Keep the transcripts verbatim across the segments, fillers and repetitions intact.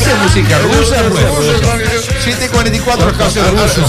Esa es música rusa, siete cuarenta y cuatro canciones rusas.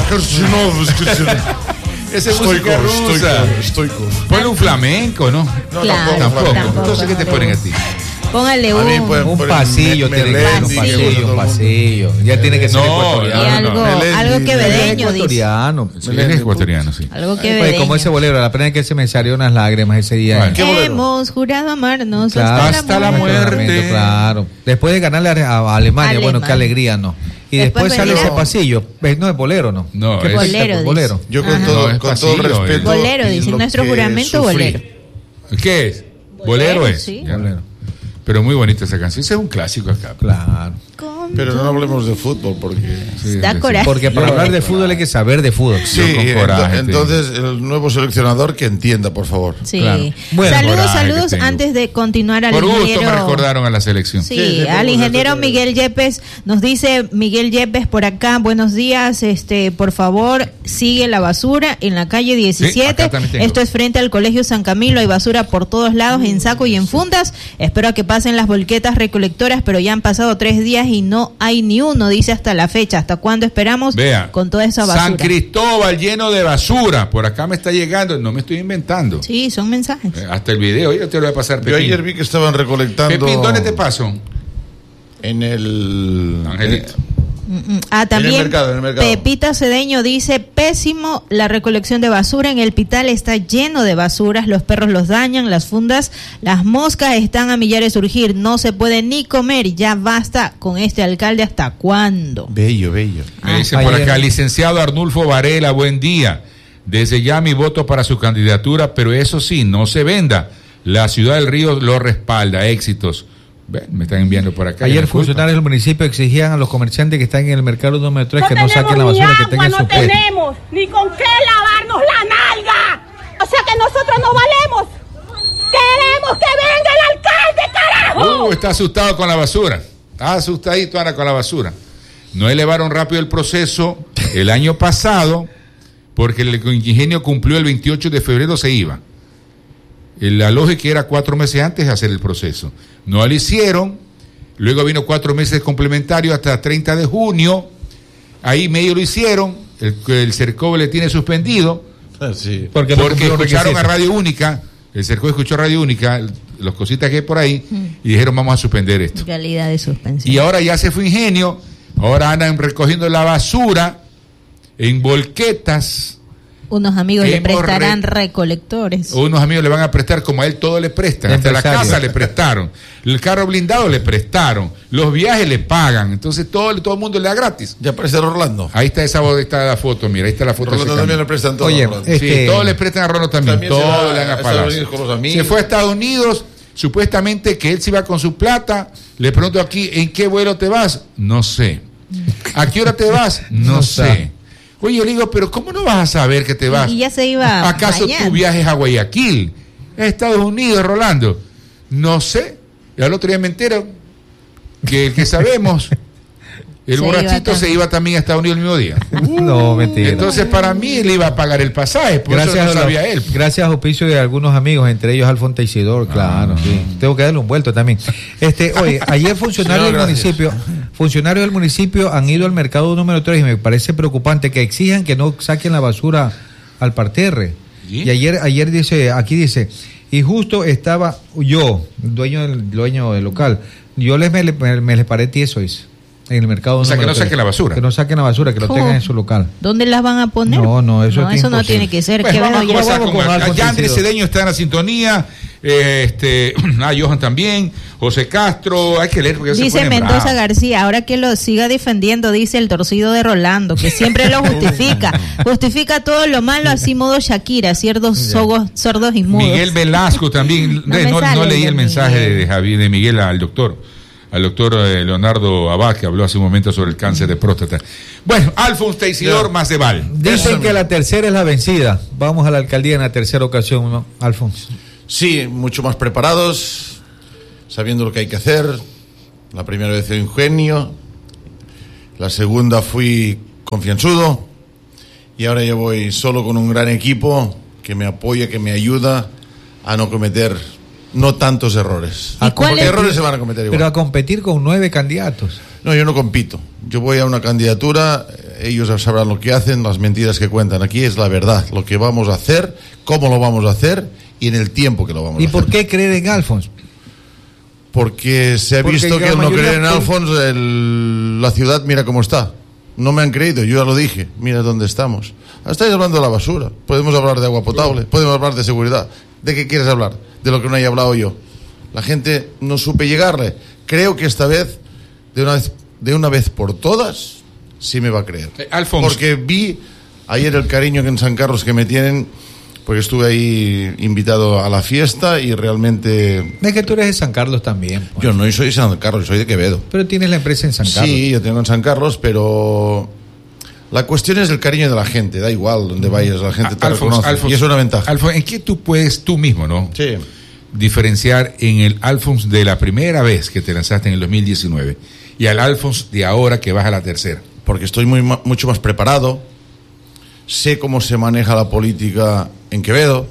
Esa es música rusa. Ponle un flamenco, ¿no? No, claro, tampoco. tampoco. Entonces, ¿qué te ponen a ti? Póngale un, un pasillo, tiene que ser un pasillo, un pasillo. Ya tiene que ser no, y ecuatoriano. algo, algo quevedeño, dice. Ecuatoriano. Sí, es ecuatoriano, sí. Algo Oye, quevedeño. como ese bolero, la pena es que se me salieron unas lágrimas ese día. Bueno. Hemos jurado amarnos Claro, hasta, hasta la la muerte. muerte. Claro. Después de ganarle a, a Alemania, Alemania. bueno, qué alegría, ¿no? Y Después después, sale venía- ese pasillo. Eh, No es bolero, ¿no? No, ¿Qué es- pasa? Bolero, Bolero. dice. Yo con Ajá. todo, No, es con todo el pasillo, respeto. Bolero, y dice, lo nuestro que juramento, sufrí. bolero. ¿Qué es? Bolero es. Sí. Ya. Bolero. Pero muy bonita esa canción. Ese es un clásico acá. Claro. Pero no hablemos de fútbol porque... Sí, Da sí, sí. coraje. Porque para Yo- hablar de fútbol hay que saber de fútbol. Sí, Yo con coraje, ento- entonces el nuevo seleccionador que entienda, por favor. Sí. Claro. Bueno, saludos, coraje que saludos tengo. antes de continuar al Por gusto me ingeniero. recordaron a la selección. Sí, Sí, sí, al por ingeniero supuesto. Miguel Yepes, nos dice Miguel Yepes por acá, buenos días, este, por favor, sigue la basura en la calle diecisiete, acá también tengo. esto es frente al Colegio San Camilo, hay basura por todos lados, en saco y en fundas, espero que pasen las volquetas recolectoras, pero ya han pasado tres días y no hay ni uno, dice hasta la fecha, ¿hasta cuándo esperamos Vea, con toda esa basura? San Cristóbal lleno de basura. Por acá me está llegando, no me estoy inventando. Sí, son mensajes. Eh, Hasta el video, yo te lo voy a pasar, Pepín. Yo ayer vi que estaban recolectando... Pepín, ¿dónde te paso? En el... Angelito. Mm, mm. Ah, también En el mercado, en el mercado. Pepita Cedeño dice, pésimo la recolección de basura, en el Pital está lleno de basuras, los perros los dañan, las fundas, las moscas están a millares surgir, no se puede ni comer, ya basta con este alcalde, ¿hasta cuándo? Bello, bello. Me dice por acá, licenciado Arnulfo Varela, buen día. Desde ya mi voto para su candidatura, pero eso sí, no se venda. La ciudad del Río lo respalda, éxitos. Ven, me están enviando por acá. Ayer funcionarios del municipio exigían a los comerciantes que están en el mercado número tres que no saquen la basura que tengan en su No puesto. tenemos ni con qué lavarnos la nalga. O sea que nosotros no valemos. Queremos que venga el alcalde, carajo. Uh, está asustado con la basura. Está asustadito ahora con la basura. No elevaron rápido el proceso el año pasado porque el ingenio cumplió el veintiocho de febrero, se iba. La lógica era cuatro meses antes de hacer el proceso. No lo hicieron. Luego vino cuatro meses complementarios hasta treinta de junio. Ahí medio lo hicieron. El, el CERCOV le tiene suspendido. Ah, sí. Porque, no Porque cumplió los escucharon a requisitos. Radio Única. El CERCOV escuchó Radio Única, las cositas que hay por ahí, y dijeron vamos a suspender esto. Calidad de suspensión. Y ahora ya se fue ingenio. Ahora andan recogiendo la basura en volquetas. Unos amigos le Hemos prestarán re- recolectores. Unos amigos le van a prestar, como a él todo le prestan, hasta la Empresario. casa le prestaron, el carro blindado le prestaron, los viajes le pagan, entonces todo, todo el mundo le da gratis. Ya aparece Rolando. Ahí está esa ahí está la foto, mira, ahí está la foto. de ese Rolando también cambio. le prestan todo. Oye, a Rolando. eh, Sí, Este- todos le prestan a Rono también, También se todos va le dan a a Estados pagar. Unidos con los amigos. Se fue a Estados Unidos, supuestamente que él se iba con su plata. Le pregunto aquí, ¿en qué vuelo te vas? No sé. ¿A qué hora te vas? No, No sé. sabe. Oye, le digo, pero ¿cómo no vas a saber que te vas? Y ya se iba ¿Acaso mañana. tu viaje es a Guayaquil? A Estados Unidos, Rolando. No sé. Y al otro día me entero que el que sabemos, el Se borrachito iba se iba también a Estados Unidos el mismo día. No, mentira. Entonces, para mí, él iba a pagar el pasaje, por gracias eso no a los- sabía él. gracias a auspicio de algunos amigos, entre ellos Alfonso Isidor, claro, Ah. sí. Tengo que darle un vuelto también. Este, oye, ayer funcionarios Sí, no, del gracias. municipio, funcionarios del municipio han ido al mercado número tres y me parece preocupante que exijan que no saquen la basura al parterre. ¿Sí? Y ayer, ayer dice, aquí dice, y justo estaba yo, dueño del dueño del local, yo les me, me, me les paré tieso, dice, en el mercado O sea, que número no tres. saquen la basura. Que no saquen la basura, que lo ¿Cómo? tengan en su local. ¿Dónde las van a poner? No, no, eso no, es eso no imposible. tiene que ser. Pues que vamos a venga- conversar vamos con, con Alfonso allá Andrés Isidro. Cedeño está en la sintonía, eh, este, ah, Johan también, José Castro, hay que leer porque se Dice pone Mendoza bravo. García, ahora que lo siga defendiendo, dice el torcido de Rolando, que siempre lo justifica. Justifica todo lo malo, así modo Shakira, ciertos sogos, sordos y mudos. Miguel Velasco también, No no, me no, sale no leí de el mensaje Miguel. de, Javier, de Miguel al doctor, al doctor eh, Leonardo Abad, que habló hace un momento sobre el cáncer de próstata. Bueno, Alfonso Teisidor, Ya. más de Val. Dicen que la tercera es la vencida. Vamos a la alcaldía en la tercera ocasión, ¿no, Alfonso? Sí, mucho más preparados, sabiendo lo que hay que hacer. La primera vez fue ingenio, la segunda fui confianzudo y ahora yo voy solo con un gran equipo que me apoya, que me ayuda a no cometer no tantos errores. ¿Y cuál es? Errores se van a cometer igual. Pero a competir con nueve candidatos. No, yo no compito. Yo voy a una candidatura, ellos sabrán lo que hacen, las mentiras que cuentan. Aquí es la verdad, lo que vamos a hacer, cómo lo vamos a hacer y en el tiempo que lo vamos a ¿Y hacer. por qué creer en Alfons? Porque se ha Porque visto la que al no mayoría creer en por- Alfons, el- la ciudad mira cómo está. No me han creído, yo ya lo dije, mira dónde estamos. Estáis hablando de la basura, podemos hablar de agua potable, podemos hablar de seguridad. ¿De qué quieres hablar? De lo que no haya hablado yo. La gente no supe llegarle. Creo que esta vez, de una vez, de una vez por todas, sí me va a creer. Eh, Alfons. Porque vi ayer el cariño que en San Carlos que me tienen, porque estuve ahí invitado a la fiesta y realmente... Es que tú eres de San Carlos también. pues. Yo no soy de San Carlos, soy de Quevedo. Pero tienes la empresa en San Carlos. Sí, yo tengo en San Carlos, pero la cuestión es el cariño de la gente. Da igual donde vayas, la gente te Alfons, reconoce. Alfons, y es una ventaja. Alfons, ¿en qué tú puedes, tú mismo, no? Sí. Diferenciar en el Alfons de la primera vez que te lanzaste en el dos mil diecinueve y al Alfons de ahora que vas a la tercera? Porque estoy muy, ma- mucho más preparado. Sé cómo se maneja la política en Quevedo.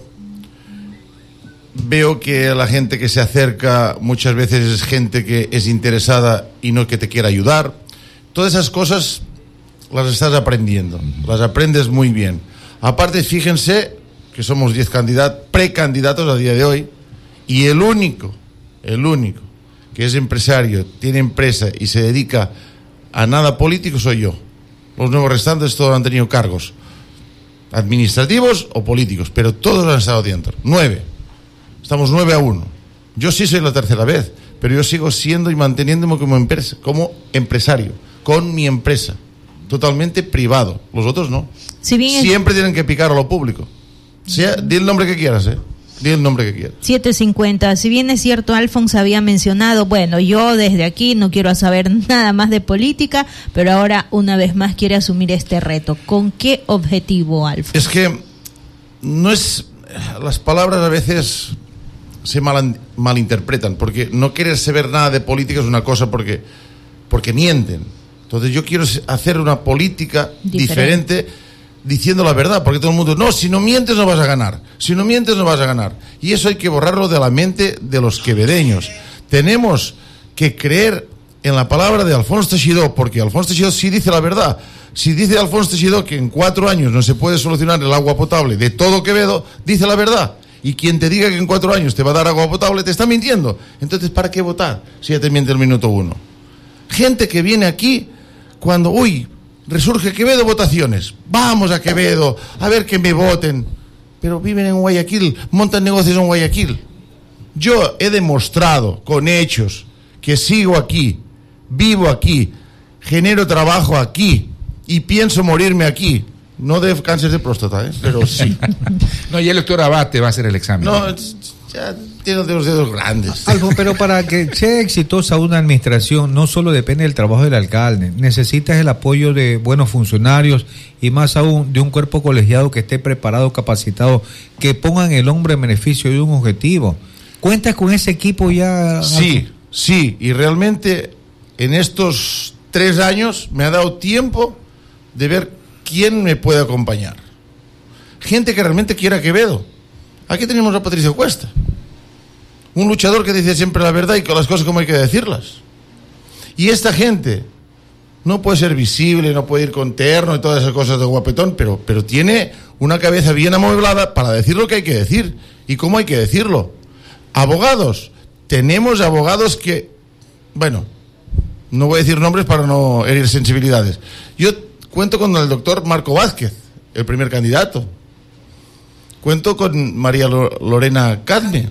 Veo que la gente que se acerca muchas veces es gente que es interesada y no que te quiera ayudar. Todas esas cosas las estás aprendiendo, las aprendes muy bien. Aparte, fíjense que somos diez candidatos, precandidatos a día de hoy, y el único, el único que es empresario, tiene empresa y se dedica a nada político soy yo. Los nuevos restantes todos han tenido cargos administrativos o políticos, pero todos han estado dentro. Nueve. Estamos nueve a uno. Yo sí soy la tercera vez, pero yo sigo siendo y manteniéndome como empresa, como empresario, con mi empresa, totalmente privado. Los otros no. Si bien es Siempre tienen que picar a lo público. Sea, di el nombre que quieras, ¿eh? Di el nombre que quieras. siete cincuenta, si bien es cierto, Alfons había mencionado, bueno, yo desde aquí no quiero saber nada más de política, pero ahora una vez más quiere asumir este reto. ¿Con qué objetivo, Alfons? Es que no es... Las palabras a veces se mal, malinterpretan, porque no querer saber nada de política es una cosa porque, porque mienten. Entonces yo quiero hacer una política Diferente. diferente diciendo la verdad, porque todo el mundo, no, si no mientes no vas a ganar, si no mientes no vas a ganar. Y eso hay que borrarlo de la mente de los quevedeños. Tenemos que creer en la palabra de Alfonso Teixidó, porque Alfonso Teixidó sí dice la verdad. Si dice Alfonso Teixidó que en cuatro años no se puede solucionar el agua potable de todo Quevedo, dice la verdad. Y quien te diga que en cuatro años te va a dar agua potable te está mintiendo. Entonces, ¿para qué votar si ya te miente el minuto uno? Gente que viene aquí cuando, uy, resurge Quevedo, votaciones. Vamos a Quevedo, a ver que me voten. Pero viven en Guayaquil, montan negocios en Guayaquil. Yo he demostrado con hechos que sigo aquí, vivo aquí, genero trabajo aquí y pienso morirme aquí. No de cáncer de próstata, ¿eh? Pero sí. No, y el doctor Abate va a hacer el examen. No, ya tiene los dedos grandes. Algo, pero para que sea exitosa una administración no solo depende del trabajo del alcalde, necesitas el apoyo de buenos funcionarios y más aún de un cuerpo colegiado que esté preparado, capacitado, que pongan el hombro en beneficio de un objetivo. ¿Cuentas con ese equipo ya? Sí, sí, y realmente en estos tres años me ha dado tiempo de ver quién me puede acompañar. Gente que realmente quiera Quevedo. Aquí tenemos a Patricio Cuesta, un luchador que dice siempre la verdad y con las cosas como hay que decirlas. Y esta gente no puede ser visible, no puede ir con terno y todas esas cosas de guapetón, pero, pero tiene una cabeza bien amueblada para decir lo que hay que decir y cómo hay que decirlo. Abogados, tenemos abogados que, bueno, no voy a decir nombres para no herir sensibilidades. Yo cuento con el doctor Marco Vázquez, el primer candidato. Cuento con María Lorena Cadme.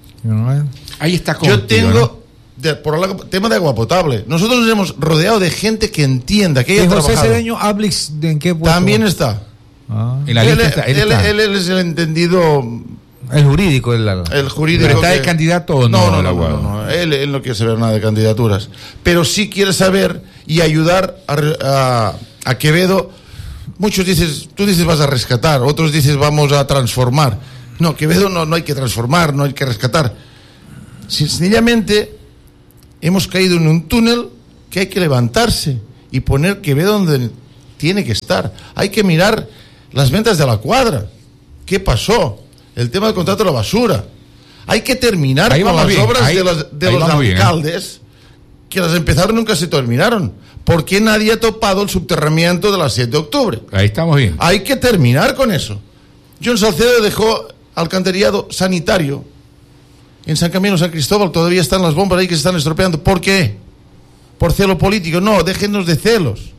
Ahí está Yo contigo, tengo, ¿no? de, por el tema de agua potable, nosotros nos hemos rodeado de gente que entienda, que ¿Y haya José trabajado. Cedeño Ablix en qué puesto? También está. Ah, En la él, lista está, él él- está. él es el entendido, el jurídico. El, el jurídico. ¿Pero está que- de candidato o no, No, no, el no, abogado? no, no. Él, él no quiere saber nada de candidaturas. Pero sí quiere saber y ayudar a, re- a, a Quevedo. Muchos dices, tú dices vas a rescatar, otros dices vamos a transformar. No, Quevedo no, no hay que transformar, no hay que rescatar. Sencillamente hemos caído en un túnel que hay que levantarse y poner Quevedo donde tiene que estar. Hay que mirar las ventas de la cuadra. ¿Qué pasó? El tema del contrato de la basura. Hay que terminar ahí con las bien, obras ahí, de los, de los alcaldes bien, ¿eh? Que las empezaron y nunca se terminaron. ¿Por qué nadie ha topado el subterramiento de la siete de octubre? Ahí estamos bien. Hay que terminar con eso. John Salcedo dejó alcantarillado sanitario en San Camilo, San Cristóbal. Todavía están las bombas ahí que se están estropeando. ¿Por qué? ¿Por celo político? No, déjenos de celos.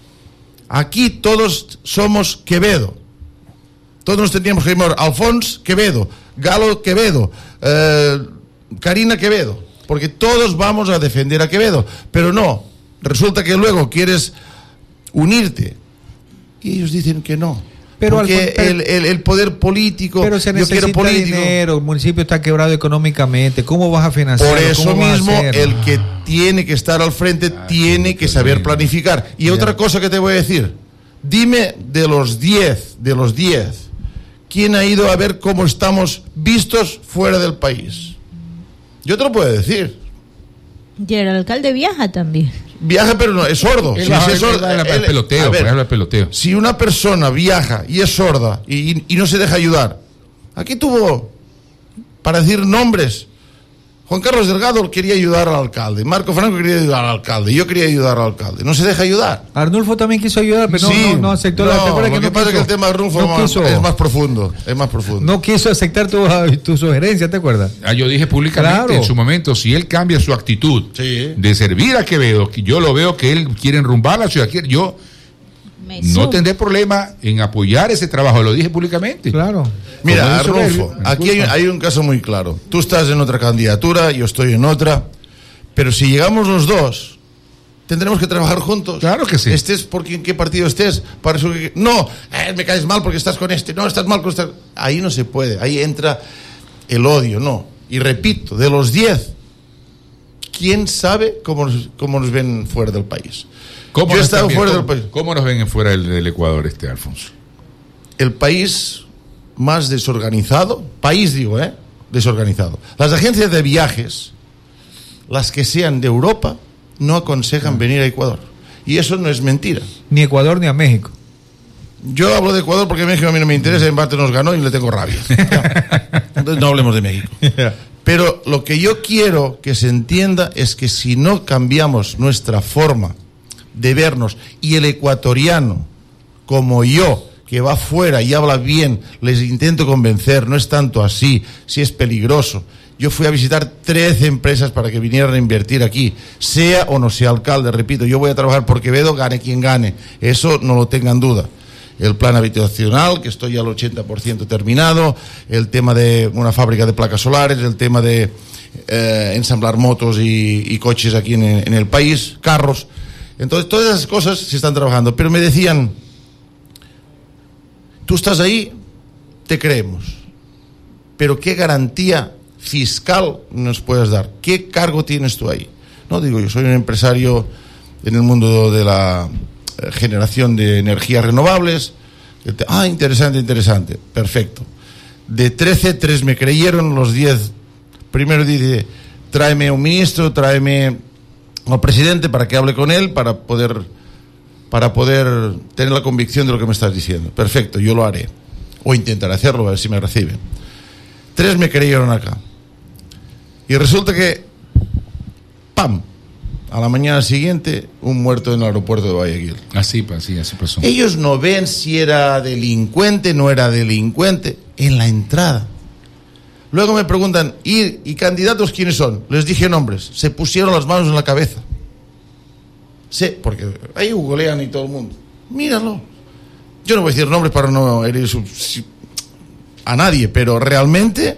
Aquí todos somos Quevedo. Todos nos tendríamos que llamar Alfons Quevedo, Galo Quevedo, eh, Karina Quevedo, porque todos vamos a defender a Quevedo. Pero no, resulta que luego quieres unirte y ellos dicen que no. Pero porque al, pero, el, el, el poder político, pero se necesita yo quiero político. dinero, el municipio está quebrado económicamente, ¿cómo vas a financiar? Por eso mismo, el que tiene que estar al frente ah, tiene que saber bien. planificar. Y ya. Otra cosa que te voy a decir, dime de los diez, de los diez, ¿quién ha ido a ver cómo estamos vistos fuera del país? Yo te lo puedo decir. Y el alcalde viaja también. Viaja, pero no, es sordo. Él si va, es sordo él, él, él, peloteo, ver, por peloteo. Si una persona viaja y es sorda y, y, y no se deja ayudar, aquí tuvo, para decir nombres, Juan Carlos Delgado quería ayudar al alcalde, Marco Franco quería ayudar al alcalde, yo quería ayudar al alcalde, no se deja ayudar. Arnulfo también quiso ayudar, pero sí, no, no, no aceptó no, la Lo que, que no pasa es que el tema de Arnulfo no más, es más profundo, es más profundo. No quiso aceptar tu, tu sugerencia, ¿te acuerdas? Ah, yo dije públicamente claro. en su momento, si él cambia su actitud sí. de servir a Quevedo, yo lo veo que él quiere enrumbar la ciudad, yo Me no tendré problema en apoyar ese trabajo, lo dije públicamente. Claro. Mira, Arnulfo, aquí hay, hay un caso muy claro. Tú estás en otra candidatura, yo estoy en otra, pero si llegamos los dos, tendremos que trabajar juntos. Claro que sí. Estés porque en qué partido estés, para eso que no, eh, me caes mal porque estás con este, no, estás mal con este. Ahí no se puede, ahí entra el odio, no. Y repito, de los diez, ¿quién sabe cómo nos, cómo nos ven fuera del país? ¿Cómo Yo he estado fuera ¿cómo, del país. ¿Cómo nos ven fuera del, del Ecuador, este Alfonso? El país más desorganizado, país digo, ¿eh? Desorganizado. Las agencias de viajes, las que sean de Europa, no aconsejan venir a Ecuador. Y eso no es mentira. Ni Ecuador ni a México. Yo hablo de Ecuador porque México a mí no me interesa, en parte nos ganó y le tengo rabia. Entonces no hablemos de México. Pero lo que yo quiero que se entienda es que si no cambiamos nuestra forma de vernos, y el ecuatoriano como yo, que va fuera y habla bien, les intento convencer, no es tanto así, si es peligroso. Yo fui a visitar trece empresas para que vinieran a invertir aquí, sea o no sea alcalde, repito, yo voy a trabajar por Quevedo, gane quien gane, eso no lo tengan duda. El plan habitacional, que estoy al ochenta por ciento terminado, el tema de una fábrica de placas solares, el tema de eh, ensamblar motos y, y coches aquí en, en el país, carros. Entonces, todas esas cosas se están trabajando. Pero me decían, tú estás ahí, te creemos. Pero ¿qué garantía fiscal nos puedes dar? ¿Qué cargo tienes tú ahí? No, digo, yo soy un empresario en el mundo de la generación de energías renovables. Ah, interesante, interesante. Perfecto. De trece, tres me creyeron, los diez. Primero dice, tráeme un ministro, tráeme al presidente para que hable con él, para poder, para poder tener la convicción de lo que me estás diciendo. Perfecto, yo lo haré. O intentaré hacerlo, a ver si me reciben. Tres me creyeron acá. Y resulta que, ¡pam!, a la mañana siguiente, un muerto en el aeropuerto de Guayaquil. Así, así, así pasó. Ellos no ven si era delincuente, no era delincuente, en la entrada. Luego me preguntan, ¿y, y candidatos quiénes son? Les dije nombres. Se pusieron las manos en la cabeza. Sí, porque ahí googlean y todo el mundo. Míralo. Yo no voy a decir nombres para no herir a nadie, pero realmente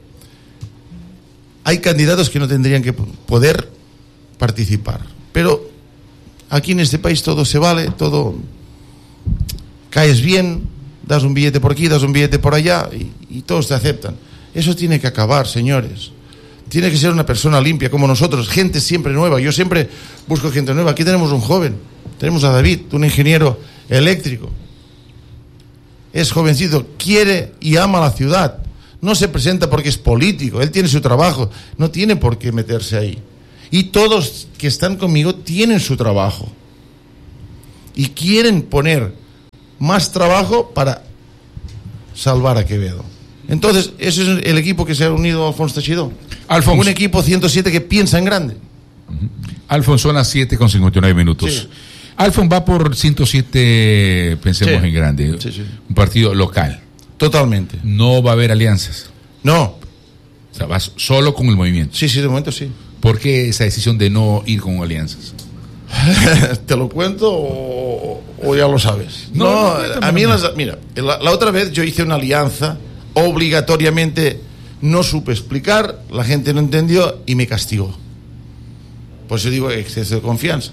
hay candidatos que no tendrían que poder participar. Pero aquí en este país todo se vale, todo caes bien, das un billete por aquí, das un billete por allá y, y todos te aceptan. Eso tiene que acabar, señores. Tiene que ser una persona limpia como nosotros, gente siempre nueva. Yo siempre busco gente nueva. Aquí tenemos un joven, tenemos a David, un ingeniero eléctrico. Es jovencito, quiere y ama la ciudad. No se presenta porque es político, él tiene su trabajo, no tiene por qué meterse ahí. Y todos que están conmigo tienen su trabajo. Y quieren poner más trabajo para salvar a Quevedo. Entonces, ese es el equipo que se ha unido a Alfonso Teixidó. Alfonso. Un equipo ciento siete que piensa en grande. Uh-huh. Alfonso, son las siete con cincuenta y nueve minutos. Sí. Alfonso va por ciento siete, pensemos sí. en grande. Sí, sí. Un partido local. Totalmente. No va a haber alianzas. No. O sea, vas solo con el movimiento. Sí, sí, de momento sí. ¿Por qué esa decisión de no ir con alianzas? ¿Te lo cuento o, o ya lo sabes? No, no, no a mí, las, mira, la, la otra vez yo hice una alianza, obligatoriamente no supe explicar, la gente no entendió y me castigó. Por eso digo exceso de confianza.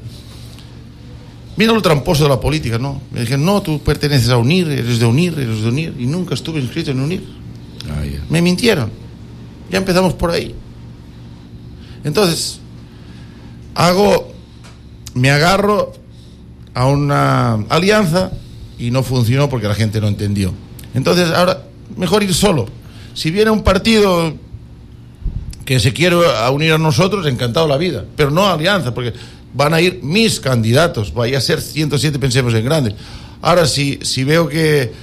Mira lo tramposo de la política, ¿no? Me dijeron, no, tú perteneces a UNIR, eres de UNIR, eres de UNIR, y nunca estuve inscrito en UNIR. Ah, yeah. Me mintieron. Ya empezamos por ahí. Entonces, hago, me agarro a una alianza y no funcionó porque la gente no entendió. Entonces, ahora, mejor ir solo. Si viene un partido que se quiere a unir a nosotros, encantado la vida, pero no alianza, porque van a ir mis candidatos, vaya a ser ciento siete, pensemos en grande. Ahora, si, si veo que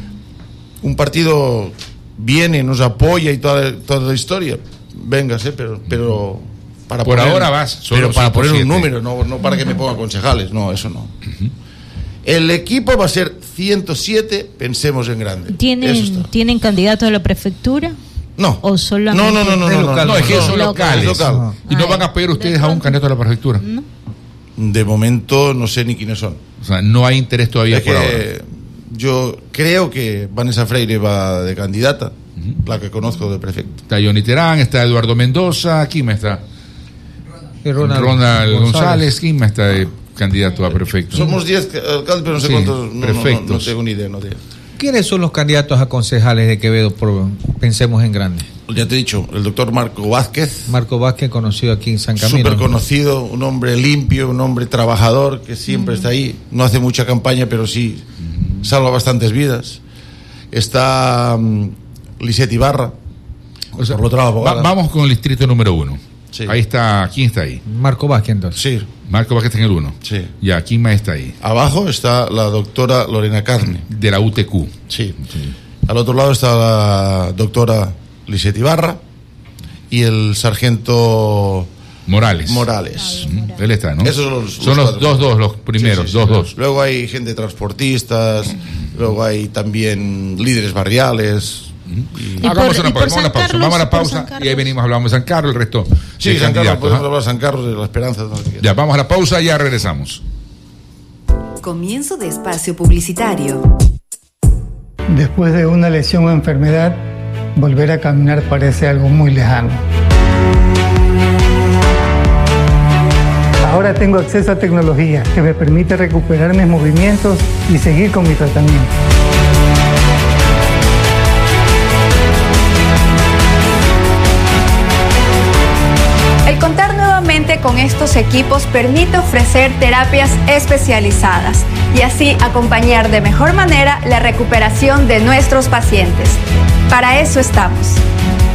un partido viene, nos apoya y toda, toda la historia, véngase, pero... pero para Por poner, ahora vas solo pero para poner ciento siete. Un número, no, no para que me pongan concejales, no, eso no. Uh-huh. El equipo va a ser ciento siete, pensemos en grande. ¿Tienen, ¿tienen candidatos a la prefectura? No. ¿O solamente? No, no, no, no, no, no, no, es que son locales. Local. ¿Y no van a pedir ustedes a un candidato a la prefectura? No. De momento no sé ni quiénes son. O sea, no hay interés todavía es por que ahora. Yo creo que Vanessa Freire va de candidata, uh-huh. la que conozco de prefecto. Está Johnny Terán, está Eduardo Mendoza, ¿quién más está? Ronald, Ronald González, González. ¿quién más está de candidato a prefecto? Somos diez alcaldes, pero no sé sí, cuántos. No, no, no, no tengo ni idea. No tengo. ¿Quiénes son los candidatos a concejales de Quevedo? Por, pensemos en grande. Ya te he dicho, el doctor Marco Vázquez. Marco Vázquez, conocido aquí en San Camilo. Súper conocido, un hombre limpio, un hombre trabajador que siempre mm. está ahí. No hace mucha campaña, pero sí mm. salva bastantes vidas. Está um, Lisette Ibarra. O sea, por otra va, vamos con el distrito número uno. Sí. Ahí está, ¿quién está ahí? Marco Vázquez, entonces. Sí. Marco Vázquez está en el uno. Sí. Ya, ¿quién más está ahí? Abajo está la doctora Lorena Carne. De la U T Q. Sí. sí. Al otro lado está la doctora Lisette Ibarra y el sargento Morales. Morales. Uh-huh. Él está, ¿no? Esos son los, son los, los dos, dos, los primeros, sí, sí, sí, dos, dos. Luego hay gente transportistas, luego hay también líderes barriales. Y y vamos, por, a una, vamos a una pausa, Carlos, vamos a la pausa y ahí venimos, hablamos de San Carlos, el resto. Sí, San Carlos, podemos hablar de San Carlos, de la Esperanza. No, ya, vamos a la pausa y ya regresamos. Comienzo de espacio publicitario. Después de una lesión o enfermedad, volver a caminar parece algo muy lejano. Ahora tengo acceso a tecnología que me permite recuperar mis movimientos y seguir con mi tratamiento. El contar nuevamente con estos equipos permite ofrecer terapias especializadas y así acompañar de mejor manera la recuperación de nuestros pacientes. Para eso estamos.